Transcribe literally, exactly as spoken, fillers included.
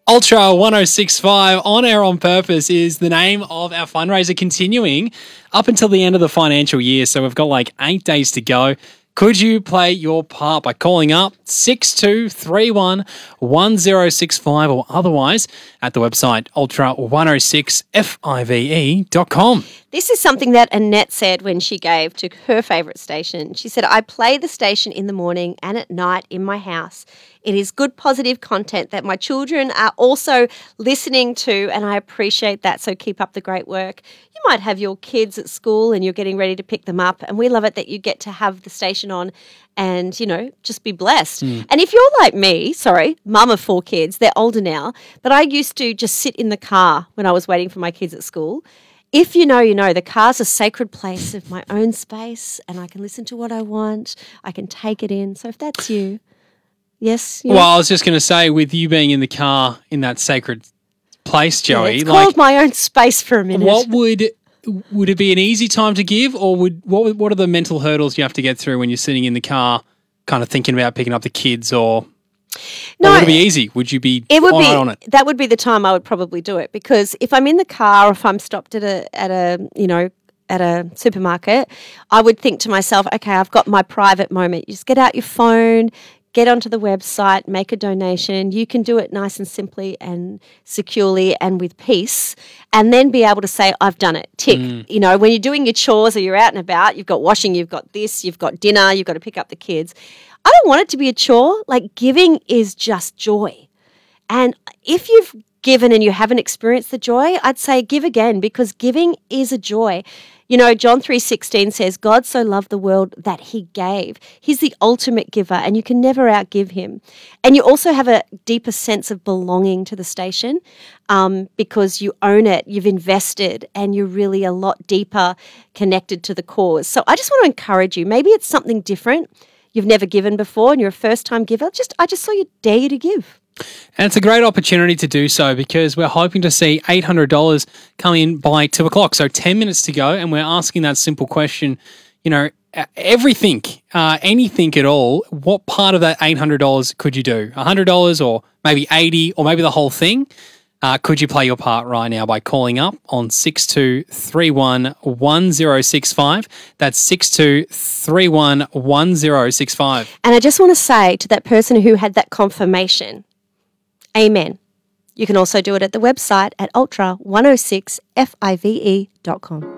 Ultra one oh six point five On Air on Purpose is the name of our fundraiser, continuing up until the end of the financial year. So we've got like eight days to go. Could you play your part by calling up six two three one one oh six five or otherwise at the website ultra one oh six five dot com? This is something that Annette said when she gave to her favourite station. She said, I play the station in the morning and at night in my house. It is good, positive content that my children are also listening to, and I appreciate that, so keep up the great work. You might have your kids at school and you're getting ready to pick them up, and we love it that you get to have the station on and, you know, just be blessed. Mm. And if you're like me, sorry, mum of four kids, they're older now, but I used to just sit in the car when I was waiting for my kids at school. If you know, you know, the car's a sacred place of my own space, and I can listen to what I want. I can take it in. So if that's you, yes. You well, know. I was just going to say, with you being in the car in that sacred place, Joey, yeah, it's like, called my own space for a minute. What would would it be an easy time to give, or would what what are the mental hurdles you have to get through when you're sitting in the car, kind of thinking about picking up the kids, or? No, or would it be easy? Would you be it would on, be, on it? That would be the time I would probably do it, because if I'm in the car or if I'm stopped at a at a you know at a supermarket, I would think to myself, okay, I've got my private moment. You just get out your phone, get onto the website, make a donation. You can do it nice and simply and securely and with peace, and then be able to say, I've done it, tick. Mm. You know, when you're doing your chores or you're out and about, you've got washing, you've got this, you've got dinner, you've got to pick up the kids. I don't want it to be a chore. Like, giving is just joy. And if you've given and you haven't experienced the joy, I'd say give again, because giving is a joy. You know, John three sixteen says, God so loved the world that he gave. He's the ultimate giver, and you can never outgive him. And you also have a deeper sense of belonging to the station um, because you own it, you've invested, and you're really a lot deeper connected to the cause. So I just want to encourage you. Maybe it's something different you've never given before and you're a first-time giver. Just I just saw you dare you to give. And it's a great opportunity to do so, because we're hoping to see eight hundred dollars come in by two o'clock. So ten minutes to go, and we're asking that simple question, you know, everything, uh, anything at all, what part of that eight hundred dollars could you do? one hundred dollars or maybe eighty dollars or maybe the whole thing? Uh, could you play your part right now by calling up on six two three one one oh six five? That's six two three one one oh six five. And I just want to say to that person who had that confirmation, amen. You can also do it at the website at ultra one oh six five dot com.